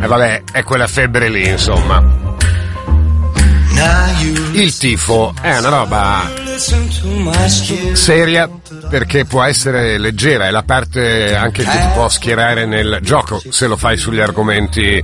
E vabbè, è quella febbre lì, insomma. Il tifo è una roba seria perché può essere leggera, è la parte anche che ti può schierare nel gioco se lo fai sugli argomenti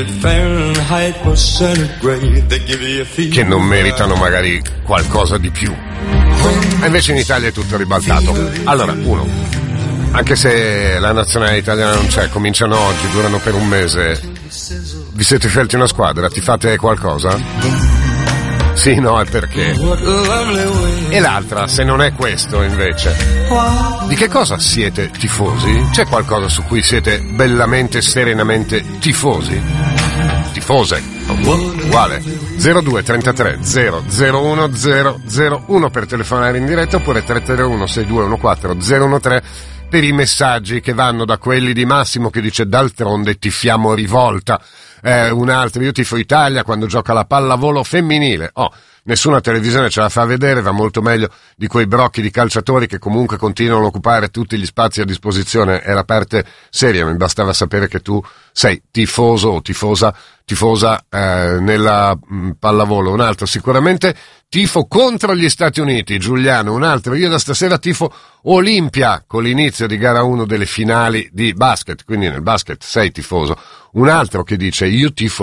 che non meritano magari qualcosa di più. E invece in Italia è tutto ribaltato. Allora, uno, anche se la nazionale italiana non c'è, cominciano oggi, durano per un mese, vi siete scelti una squadra, ti fate qualcosa? Sì, no, è perché. E l'altra, se non è questo invece, di che cosa siete tifosi? C'è qualcosa su cui siete bellamente, serenamente tifosi? Tifose? Uguale. 02 33 001 001 per telefonare in diretta, oppure 331 6214 013 per i messaggi che vanno da quelli di Massimo che dice d'altronde tifiamo rivolta. Un altro, io tifo Italia quando gioca la pallavolo femminile. Nessuna televisione ce la fa vedere, va molto meglio di quei brocchi di calciatori che comunque continuano a occupare tutti gli spazi a disposizione. È la parte seria, mi bastava sapere che tu sei tifoso o tifosa nella pallavolo. Un altro, sicuramente tifo contro gli Stati Uniti, Giuliano. Un altro, io da stasera tifo Olimpia con l'inizio di gara 1 delle finali di basket, quindi nel basket sei tifoso. Un altro che dice io tifo